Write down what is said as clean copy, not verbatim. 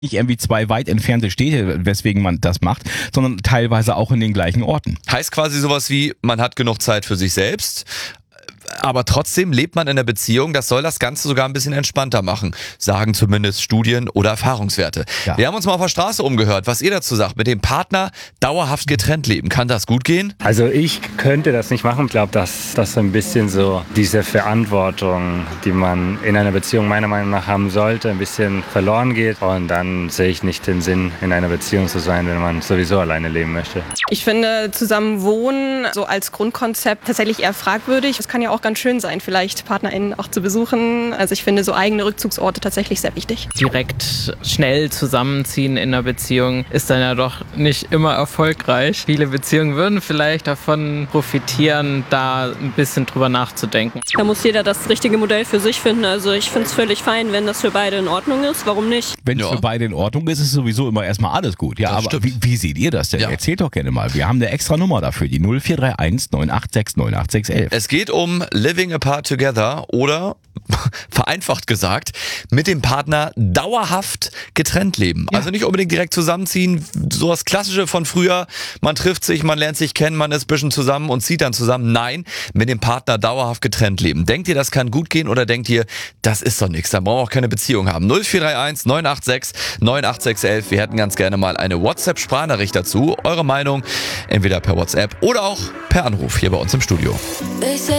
nicht irgendwie zwei weit entfernte Städte, weswegen man das macht, sondern teilweise auch in den gleichen Orten. Heißt quasi sowas wie, man hat genug Zeit für sich selbst, aber trotzdem lebt man in einer Beziehung. Das soll das Ganze sogar ein bisschen entspannter machen, sagen zumindest Studien oder Erfahrungswerte. Ja. Wir haben uns mal auf der Straße umgehört, was ihr dazu sagt. Mit dem Partner dauerhaft getrennt leben, kann das gut gehen? Also ich könnte das nicht machen. Ich glaube, dass das so ein bisschen so diese Verantwortung, die man in einer Beziehung meiner Meinung nach haben sollte, ein bisschen verloren geht. Und dann sehe ich nicht den Sinn, in einer Beziehung zu sein, wenn man sowieso alleine leben möchte. Ich finde zusammen wohnen so als Grundkonzept tatsächlich eher fragwürdig. Es kann ja auch ganz schön sein, vielleicht PartnerInnen auch zu besuchen. Also ich finde so eigene Rückzugsorte tatsächlich sehr wichtig. Direkt schnell zusammenziehen in einer Beziehung ist dann ja doch nicht immer erfolgreich. Viele Beziehungen würden vielleicht davon profitieren, da ein bisschen drüber nachzudenken. Da muss jeder das richtige Modell für sich finden. Also ich finde es völlig fein, wenn das für beide in Ordnung ist. Warum nicht? Wenn es für beide in Ordnung ist, ist sowieso immer erstmal alles gut. Ja, Das aber stimmt. wie seht ihr das denn? Ja. Erzählt doch gerne mal. Wir haben eine extra Nummer dafür, die 0431 986 98611. Es geht um Living Apart Together oder, vereinfacht gesagt, mit dem Partner dauerhaft getrennt leben. Also nicht unbedingt direkt zusammenziehen, sowas Klassische von früher, man trifft sich, man lernt sich kennen, man ist ein bisschen zusammen und zieht dann zusammen. Nein, mit dem Partner dauerhaft getrennt leben. Denkt ihr, das kann gut gehen oder denkt ihr, das ist doch nichts, da brauchen wir auch keine Beziehung haben? 0431 986 98611. Wir hätten ganz gerne mal eine WhatsApp-Sprachnachricht dazu. Eure Meinung entweder per WhatsApp oder auch per Anruf hier bei uns im Studio. They say